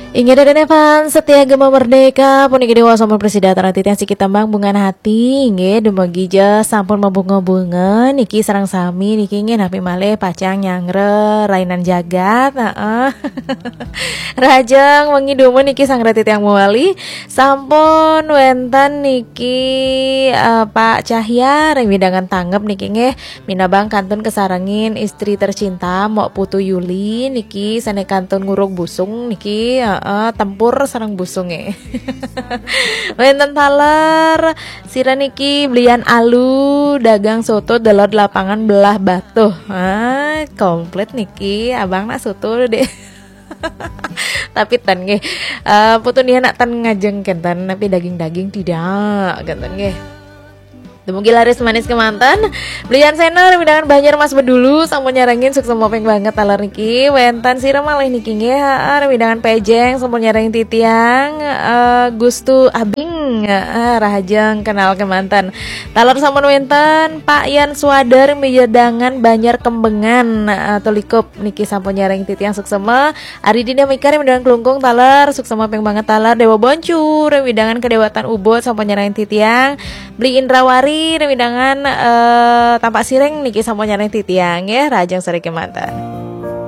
Ingat ada Evan setia gema merdeka puniki dewa sampun presida tanah titian sikit tembang bungan hati nggih dumagi je sampun mabunga-bunga niki sareng sami niki nggih napi malih pacang nyangre rainan jagat rajang wengi dumun niki sang titiang muali sampun wenten niki Pak Cahya reng widangan tanggep niki nggih minabang kantun kesarengin istri tercinta Mok Putu Yuli niki sane kantun nguruk busung niki tempur sarang busunge. Wenten taler sira niki belian alu dagang soto delot lapangan belah batu. Komplit niki abang nak soto deh. Tapi tan nggih putu dia nak tan ngajeng kentan tapi daging-daging tidak kentan nggih. Dumugi laris manis kemantan belian senar midangan Banjar Mas Bedulu sampun nyarengin sukses mopeng banget talar niki wentan sira malih niki nggih midangan pejeng sampun nyarengin titiang Gustu Abing rahajeng kenal kemantan talar sampun wenten Pak Yan Swadar midangan Banjar Kembengan tulikup niki sampun nyarengin titiang sukses Ari Dina Mikar midangan Klungkung talar sukses mopeng banget talar Dewa Boncur midangan Kedewatan Ubud sampun nyarengin titiang Beli Indrawari rewidangan tampak sireng niki sampun nyareng titiang ya rajang sari kemantan.